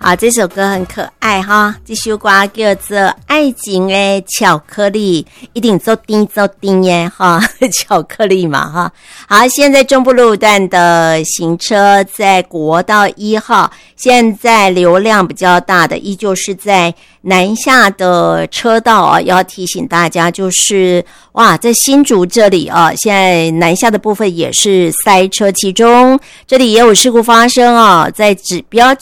好，这首歌很可爱哈，这首歌叫做《爱情的巧克力》，一定做丁耶哈，巧克力嘛哈。好，现在中部路段的行车在国道1号，现在流量比较大的依旧是在南下的车道啊，要提醒大家就是哇，在新竹这里啊，现在南下的部分也是塞车，其中这里也有事故发生啊，在指标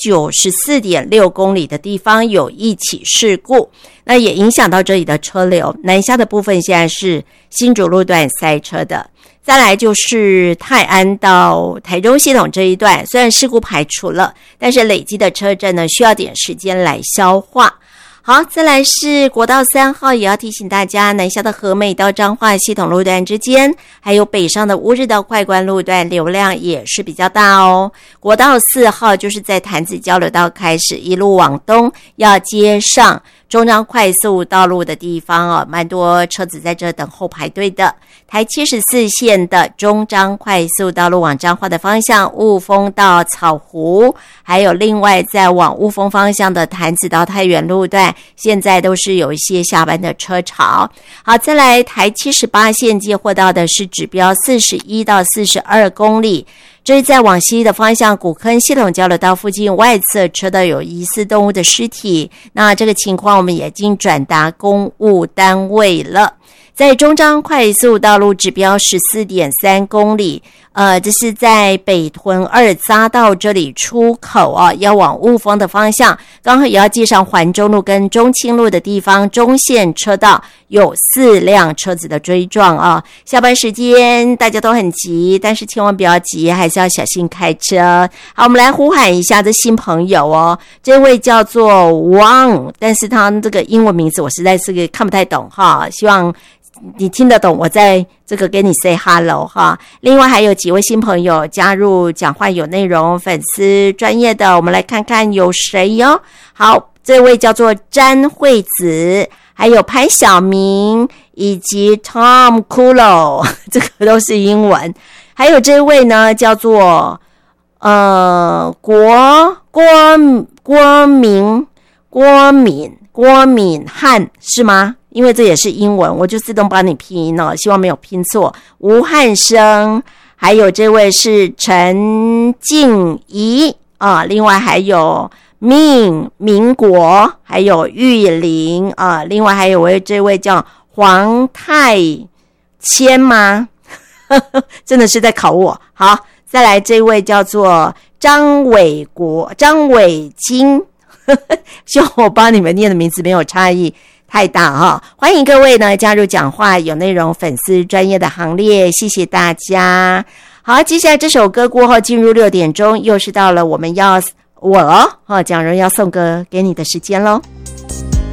94.6公里的地方有一起事故，那也影响到这里的车流，南下的部分现在是新竹路段塞车的。再来就是泰安到台中系统这一段，虽然事故排除了，但是累积的车阵呢需要点时间来消化。好，再来是国道3号，也要提醒大家，南下的和美到彰化系统路段之间，还有北上的乌日到快关路段流量也是比较大哦。国道4号就是在潭子交流道开始一路往东，要接上中彰快速道路的地方哦，蛮多车子在这等候排队的。台74线的中彰快速道路往彰化的方向，雾峰到草湖，还有另外在往雾峰方向的潭子到太原路段，现在都是有一些下班的车潮。好，再来台78线接获到的是指标41到42公里，这是在往西的方向古坑系统交流道附近外侧车道有疑似动物的尸体，那这个情况我们已经转达公务单位了。在中彰快速道路指标14.3公里，这是在北屯2匝道这里出口啊，要往雾峰的方向，刚好也要接上环中路跟中清路的地方，中线车道有4辆车子的追撞啊。下班时间大家都很急，但是千万不要急，还是要小心开车。好，我们来呼喊一下这新朋友哦，这位叫做 Wang， 但是他这个英文名字我实在是看不太懂哈，希望你听得懂，我在这个给你 say hello 哈。另外还有几位新朋友加入讲话有内容粉丝专业的，我们来看看有谁哟。好，这位叫做詹惠子，还有潘晓明以及 Tom Kulo， 这个都是英文。还有这位呢叫做郭敏汉是吗？因为这也是英文，我就自动帮你拼音了，希望没有拼错。吴汉生，还有这位是陈静怡啊，另外还有民国，还有玉玲啊，另外还有这位叫黄太谦吗？真的是在考我。好，再来这位叫做张伟金，希望我帮你们念的名字没有差异太大哈，欢迎各位呢加入讲话有内容粉丝专业的行列，谢谢大家。好，接下来这首歌过后进入6点钟，又是到了我讲人要送歌给你的时间咯。